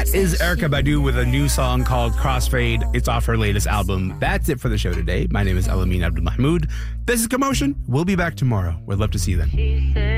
That is Erykah Badu with a new song called Crossfade. It's off her latest album. That's it for the show today. My name is Alameen Abdul Mahmood. This is Commotion. We'll be back tomorrow. We'd love to see you then.